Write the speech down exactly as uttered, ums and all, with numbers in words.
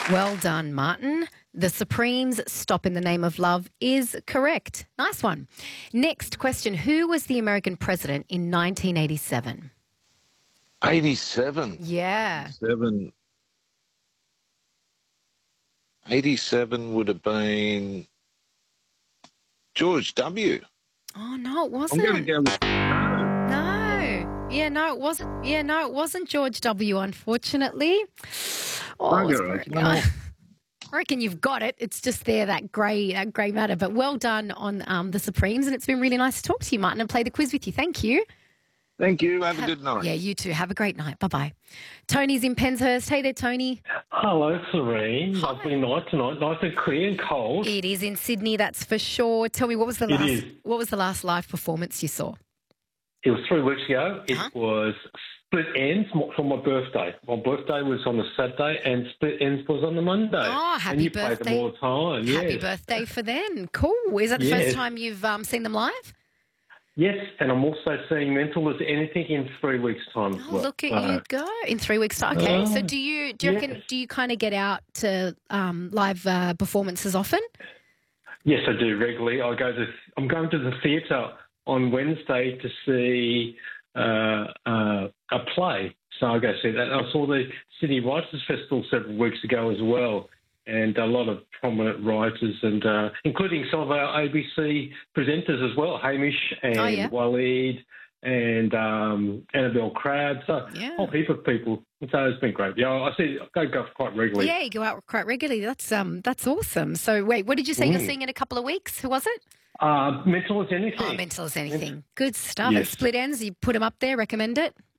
Well done, Martin. The Supremes' Stop in the Name of Love is correct. Nice one. Next question. Who was the American president in nineteen eighty-seven? eighty-seven. Yeah. Seven. eighty-seven would have been George W. Oh, no, it I'm wasn't. going to go with no. No. Yeah, no, it wasn't. Yeah, no, it wasn't George W., unfortunately. Oh, it was Bugger, very- I I reckon you've got it. It's just there, that grey that grey matter. But well done on um, the Supremes, and it's been really nice to talk to you, Martin, and play the quiz with you. Thank you. Thank you. Have a good night. Yeah, you too. Have a great night. Bye-bye. Tony's in Penshurst. Hey there, Tony. Hello, Serene. Lovely night tonight. Nice and clear and cold. It is in Sydney, that's for sure. Tell me, what was the It last is. what was the last live performance you saw? It was three weeks ago. It Uh-huh. was Split Ends for my birthday. My birthday was on the Saturday and Split Ends was on the Monday. Oh, happy and you birthday. play them all the time. Happy yes. birthday for them. Cool. Is that the Yes. first time you've um, seen them live? Yes, and I'm also seeing Mental as Anything in three weeks' time as Oh, well. look at So, you go. In three weeks' time. Okay. Oh, so do you do you reckon yes. do you kind of get out to um, live uh, performances often? Yes, I do regularly. I go to. I'm going to the theatre on Wednesday to see uh, uh, a play. So I go see that. I saw the Sydney Writers' Festival several weeks ago as well, and a lot of prominent writers, and uh, including some of our A B C presenters as well, Hamish and Oh, yeah. Waleed and um, Annabelle Crabb. So Yeah. a whole heap of people. So it's been great. Yeah, I see. I go quite regularly. Yeah, you go out quite regularly. That's um that's awesome. So wait, what did you say you're Mm. seeing in a couple of weeks? Who was it? Uh, mental as anything. Oh, Mental as Anything. Good stuff. Yes. And Split Ends, you put them up there, recommend it?